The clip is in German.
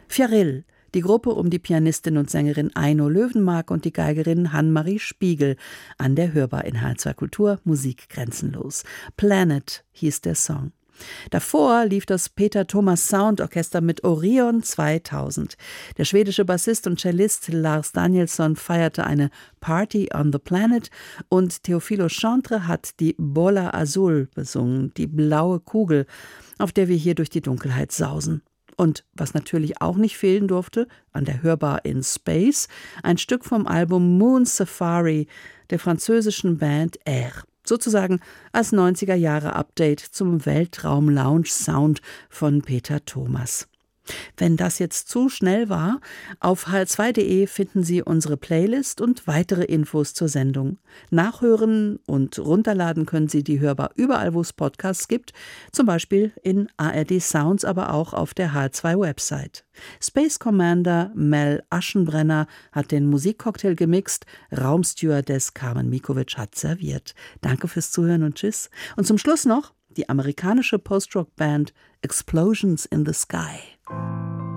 Fjarill, die Gruppe um die Pianistin und Sängerin Aino Löwenmark und die Geigerin Hanmarie Spiegel, an der Hörbar in H2 Kultur, Musik grenzenlos. Planet hieß der Song. Davor lief das Peter Thomas Sound Orchester mit Orion 2000. Der schwedische Bassist und Cellist Lars Danielsson feierte eine Party on the Planet und Teofilo Chantre hat die Bola Azul besungen, die blaue Kugel, auf der wir hier durch die Dunkelheit sausen. Und was natürlich auch nicht fehlen durfte, an der Hörbar in Space, ein Stück vom Album Moon Safari der französischen Band Air. Sozusagen als 90er-Jahre-Update zum Weltraum-Lounge-Sound von Peter Thomas. Wenn das jetzt zu schnell war, auf hl2.de finden Sie unsere Playlist und weitere Infos zur Sendung. Nachhören und runterladen können Sie die Hörbar überall, wo es Podcasts gibt, zum Beispiel in ARD Sounds, aber auch auf der H2-Website. Space Commander Mel Aschenbrenner hat den Musikcocktail gemixt, Raumstewardess Carmen Mikovic hat serviert. Danke fürs Zuhören und tschüss. Und zum Schluss noch die amerikanische Post-Rock-Band Explosions in the Sky.